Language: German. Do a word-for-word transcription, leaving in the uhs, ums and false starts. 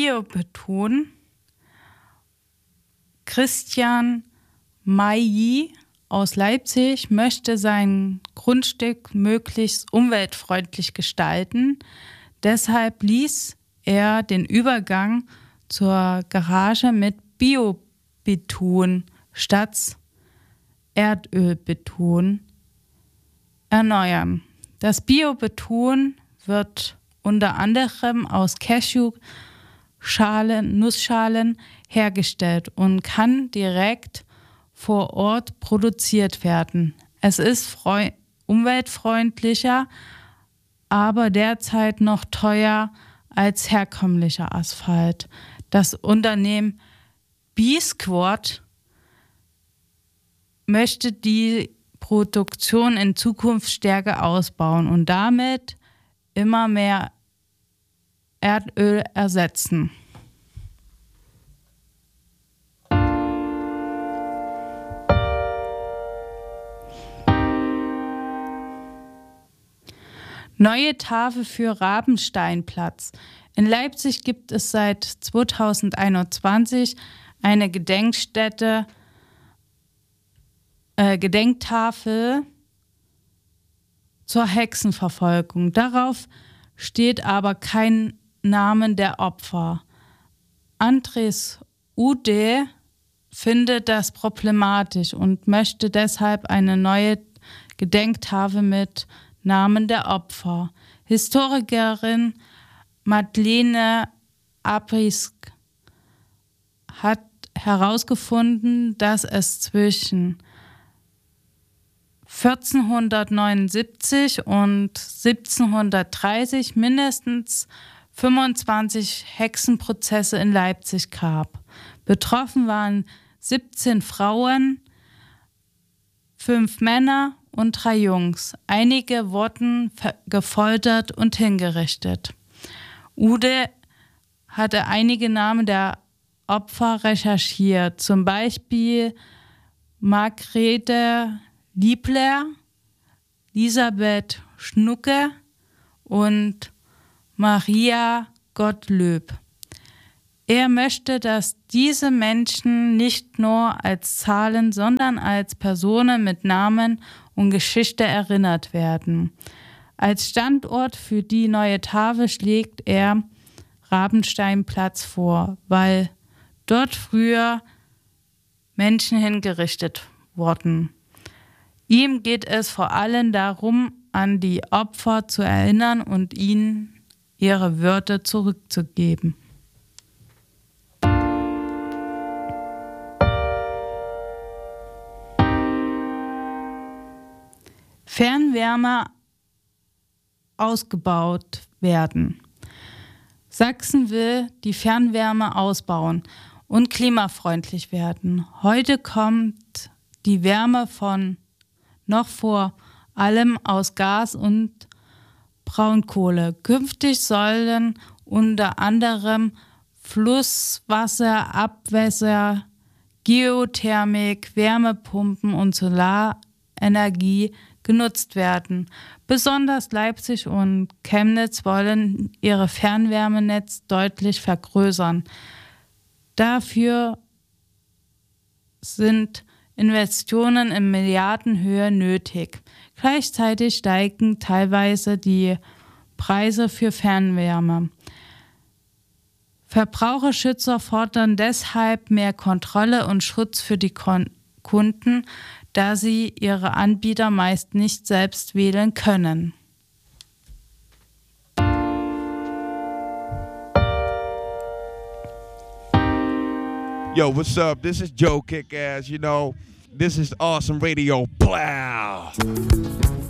Biobeton. Christian Mailly aus Leipzig möchte sein Grundstück möglichst umweltfreundlich gestalten. Deshalb ließ er den Übergang zur Garage mit Biobeton statt Erdölbeton erneuern. Das Biobeton wird unter anderem aus Cashewschalen, Nussschalen hergestellt und kann direkt vor Ort produziert werden. Es ist freu- umweltfreundlicher, aber derzeit noch teuer als herkömmlicher Asphalt. Das Unternehmen B-Squad möchte die Produktion in Zukunft stärker ausbauen und damit immer mehr Erdöl ersetzen. Neue Tafel für Rabensteinplatz. In Leipzig gibt es seit zweitausendeinundzwanzig eine Gedenkstätte, äh, Gedenktafel zur Hexenverfolgung. Darauf steht aber kein Name der Opfer. Andres Ude findet das problematisch und möchte deshalb eine neue Gedenktafel mit Namen der Opfer. Historikerin Madeleine Abrisk hat herausgefunden, dass es zwischen vierzehnhundertneunundsiebzig und siebzehnhundertdreißig mindestens fünfundzwanzig Hexenprozesse in Leipzig gab. Betroffen waren siebzehn Frauen, fünf Männer und drei Jungs. Einige wurden gefoltert und hingerichtet. Ude hatte einige Namen der Opfer recherchiert, zum Beispiel Margrethe Liebler, Elisabeth Schnucke und Maria Gottlob. Er möchte, dass diese Menschen nicht nur als Zahlen, sondern als Personen mit Namen und Geschichte erinnert werden. Als Standort für die neue Tafel schlägt er Rabensteinplatz vor, weil dort früher Menschen hingerichtet wurden. Ihm geht es vor allem darum, an die Opfer zu erinnern und ihnen ihre Würde zurückzugeben. Fernwärme ausgebaut werden. Sachsen will die Fernwärme ausbauen und klimafreundlich werden. Heute kommt die Wärme von noch vor allem aus Gas und Braunkohle. Künftig sollen unter anderem Flusswasser, Abwässer, Geothermik, Wärmepumpen und Solarenergie genutzt werden. Besonders Leipzig und Chemnitz wollen ihre Fernwärmenetz deutlich vergrößern. Dafür sind Investitionen in Milliardenhöhe nötig. Gleichzeitig steigen teilweise die Preise für Fernwärme. Verbraucherschützer fordern deshalb mehr Kontrolle und Schutz für die Kon- Kunden, da sie ihre Anbieter meist nicht selbst wählen können. Yo, what's up? This is Joe Kickass. You know, this is Awesome Radio. Blah.